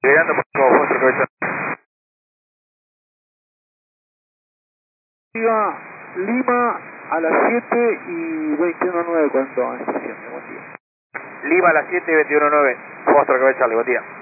Llegando por favor, Foster cabeza. Lima a las 7 y 21:09 cuando a estación, buen día. Lima a las 7 y 21:09, Foster cabeza, buen día.